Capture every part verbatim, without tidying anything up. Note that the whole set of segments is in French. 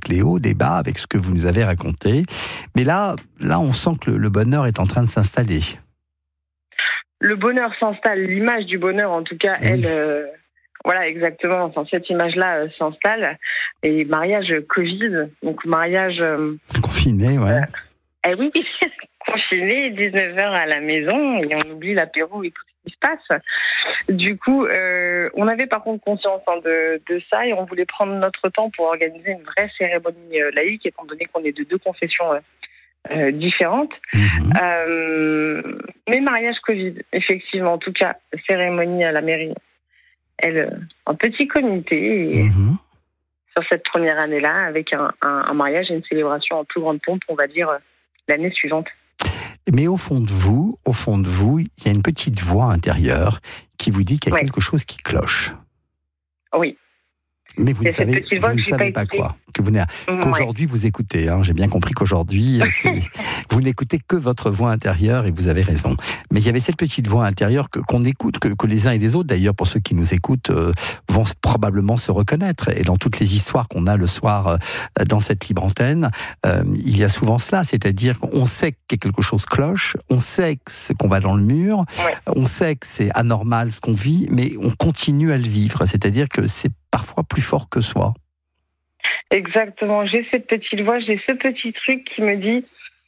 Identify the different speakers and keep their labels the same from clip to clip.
Speaker 1: les hauts, les bas, avec ce que vous nous avez raconté. Mais là, là, on sent que le, le bonheur est en train de s'installer.
Speaker 2: Le bonheur s'installe, l'image du bonheur, en tout cas, oui. elle... Euh... Voilà, exactement. Enfin, cette image-là euh, s'installe. Et mariage Covid, donc mariage... Euh,
Speaker 1: Confiné, ouais. Euh,
Speaker 2: eh oui, confiné, dix-neuf heures à la maison, et on oublie l'apéro et tout ce qui se passe. Du coup, euh, on avait par contre conscience hein, de, de ça, et on voulait prendre notre temps pour organiser une vraie cérémonie euh, laïque, étant donné qu'on est de deux confessions euh, euh, différentes. Mmh. Euh, mais mariage Covid, effectivement, en tout cas, cérémonie à la mairie. Elle, un petit comité et mmh. sur cette première année-là, avec un, un, un mariage et une célébration en plus grande pompe, on va dire, l'année suivante.
Speaker 1: Mais au fond de vous, au fond de vous, il y a une petite voix intérieure qui vous dit qu'il y a ouais. quelque chose qui cloche.
Speaker 2: Oui.
Speaker 1: Mais vous ne savez, vous ne savez pas, pas quoi. Que vous qu'aujourd'hui, ouais. vous écoutez. Hein, j'ai bien compris qu'aujourd'hui, vous n'écoutez que votre voix intérieure et vous avez raison. Mais il y avait cette petite voix intérieure que, qu'on écoute, que, que les uns et les autres, d'ailleurs, pour ceux qui nous écoutent, euh, vont probablement se reconnaître. Et dans toutes les histoires qu'on a le soir euh, dans cette libre antenne, euh, il y a souvent cela. C'est-à-dire qu'on sait que quelque chose cloche, on sait que c'est, qu'on va dans le mur, ouais. on sait que c'est anormal ce qu'on vit, mais on continue à le vivre. C'est-à-dire que c'est parfois plus fort que soi.
Speaker 2: Exactement. J'ai cette petite voix, j'ai ce petit truc qui me dit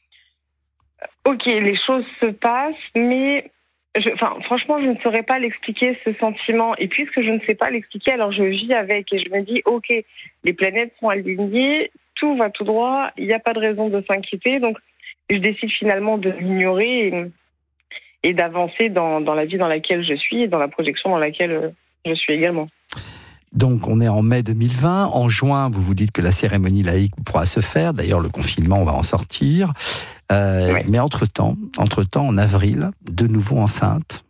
Speaker 2: ok, les choses se passent, mais je, enfin, franchement, je ne saurais pas l'expliquer, ce sentiment. Et puisque je ne sais pas l'expliquer, alors je vis avec et je me dis ok, les planètes sont alignées, tout va tout droit, il n'y a pas de raison de s'inquiéter. Donc, je décide finalement de l'ignorer et, et d'avancer dans, dans la vie dans laquelle je suis et dans la projection dans laquelle je suis également.
Speaker 1: Donc, on est en mai deux mille vingt. En juin, vous vous dites que la cérémonie laïque pourra se faire. D'ailleurs, le confinement, on va en sortir. Euh, oui. Mais entre-temps, entre-temps, en avril, de nouveau enceinte.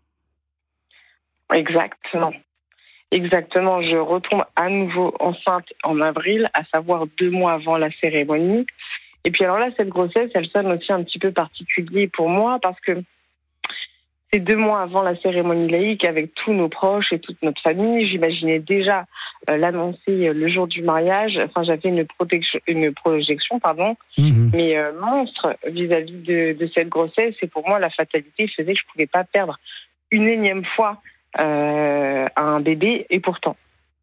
Speaker 2: Exactement. Exactement. Je retombe à nouveau enceinte en avril, à savoir deux mois avant la cérémonie. Et puis alors là, cette grossesse, elle sonne aussi un petit peu particulier pour moi parce que c'est deux mois avant la cérémonie laïque avec tous nos proches et toute notre famille. J'imaginais déjà euh, l'annoncer le jour du mariage. Enfin, j'avais une, protection, une projection, pardon, mmh. mais euh, monstre vis-à-vis de, de cette grossesse. Et pour moi, la fatalité faisait que je ne pouvais pas perdre une énième fois euh, un bébé. Et pourtant.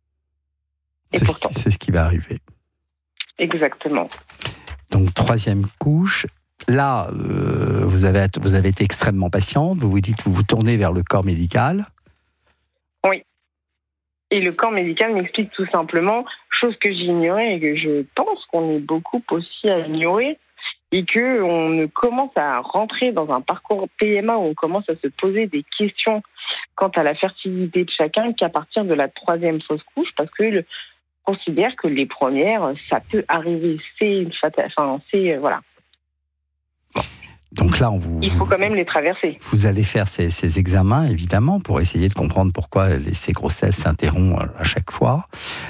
Speaker 1: Et c'est, pourtant. Ce qui, c'est ce qui va arriver.
Speaker 2: Exactement.
Speaker 1: Donc, troisième couche. Là, euh, vous, avez, vous avez été extrêmement patiente, vous vous dites, vous vous tournez vers le corps médical.
Speaker 2: Oui. Et le corps médical m'explique tout simplement, chose que j'ignorais et que je pense qu'on est beaucoup aussi à ignorer, et qu'on commence à rentrer dans un parcours P M A où on commence à se poser des questions quant à la fertilité de chacun qu'à partir de la troisième fausse couche, parce que le, on considère que les premières, ça peut arriver, c'est une fatale, enfin, c'est, euh, voilà.
Speaker 1: Donc là, on vous,
Speaker 2: il faut quand même les traverser.
Speaker 1: Vous allez faire ces, ces examens, évidemment, pour essayer de comprendre pourquoi les, ces grossesses s'interrompent à chaque fois.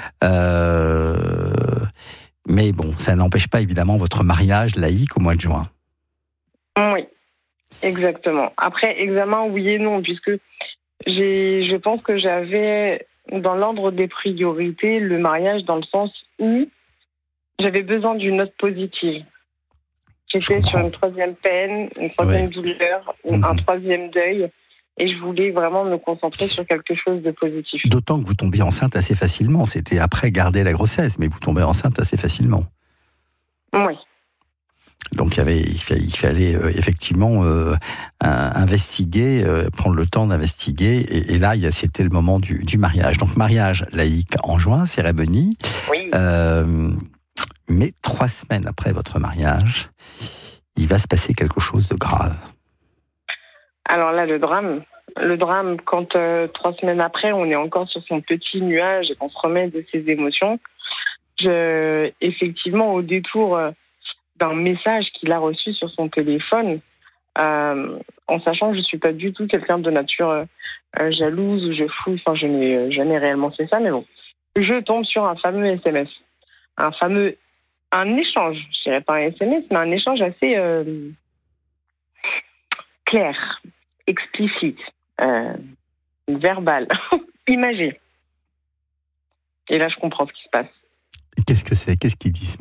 Speaker 1: Euh, mais bon, ça n'empêche pas, évidemment, votre mariage laïque au mois de juin.
Speaker 2: Oui, exactement. Après, examen, oui et non, puisque j'ai, je pense que j'avais, dans l'ordre des priorités, le mariage dans le sens où j'avais besoin d'une note positive. J'étais sur une troisième peine, une troisième ouais. douleur, mmh. un troisième deuil, et je voulais vraiment me concentrer sur quelque chose de positif.
Speaker 1: D'autant que vous tombiez enceinte assez facilement. C'était après garder la grossesse, mais vous tombez enceinte assez facilement.
Speaker 2: Oui.
Speaker 1: Donc il, y avait, il fallait, il fallait euh, effectivement euh, investiguer, euh, prendre le temps d'investiguer, et, et là, il y a, c'était le moment du, du mariage. Donc mariage laïque en juin, cérémonie.
Speaker 2: Oui.
Speaker 1: Euh, mais trois semaines après votre mariage, il va se passer quelque chose de grave.
Speaker 2: Alors là, le drame, le drame, quand euh, trois semaines après, on est encore sur son petit nuage et qu'on se remet de ses émotions, je, effectivement, au détour euh, d'un message qu'il a reçu sur son téléphone, euh, en sachant que je ne suis pas du tout quelqu'un de nature euh, jalouse ou je fouille, enfin, je n'ai jamais réellement fait ça, mais bon, je tombe sur un fameux S M S, un fameux un échange, je dirais pas un S M S, mais un échange assez euh, clair, explicite, euh, verbal, imagé. Et là, je comprends ce qui se passe.
Speaker 1: Et qu'est-ce que c'est ? Qu'est-ce qu'ils disent, mais ça ?